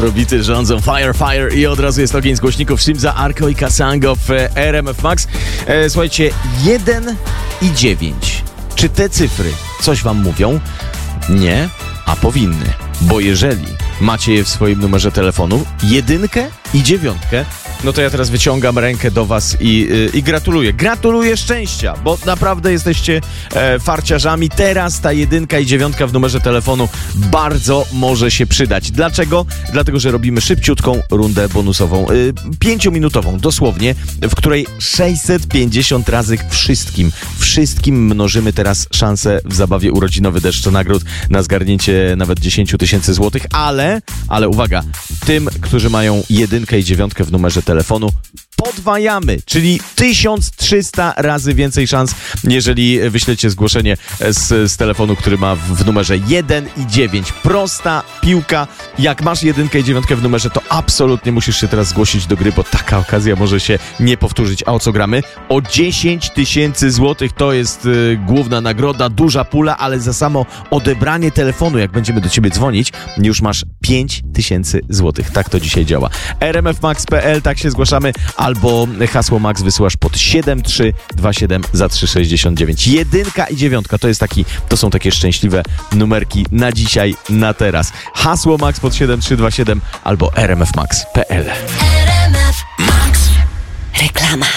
Afrobeaty rządzą Fire, Fire i od razu jest ogień z głośników Shimza, Arco i Kasango w RMF Max. Słuchajcie, 1 i 9. Czy te cyfry coś wam mówią? Nie, a powinny. Bo jeżeli macie je w swoim numerze telefonu, 1 i 9, no to ja teraz wyciągam rękę do was i gratuluję. Gratuluję szczęścia, bo naprawdę jesteście farciarzami. Teraz ta 1 i 9 w numerze telefonu bardzo może się przydać. Dlaczego? Dlatego, że robimy szybciutką rundę bonusową, 5-minutową dosłownie, w której 650 razy wszystkim mnożymy teraz szansę w zabawie urodzinowy Deszcz Nagród na zgarnięcie nawet 10 000 złotych, ale uwaga, tym, którzy mają 1 i 9 w numerze telefonu, podwajamy, czyli 1300 razy więcej szans, jeżeli wyślecie zgłoszenie z telefonu, który ma w numerze 1 i 9. Prosta piłka. Jak masz 1 i 9 w numerze, to absolutnie musisz się teraz zgłosić do gry, bo taka okazja może się nie powtórzyć. A o co gramy? O 10 000 złotych. To jest główna nagroda, duża pula, ale za samo odebranie telefonu, jak będziemy do ciebie dzwonić, już masz 5000 złotych. Tak to dzisiaj działa. rmfmax.pl, tak się zgłaszamy, albo hasło Max wysyłasz pod 7327 za 3,69. 1 i 9 to są takie szczęśliwe numerki na dzisiaj, na teraz. Hasło Max pod 7327 albo rmfmax.pl. RMF Max. Reklama.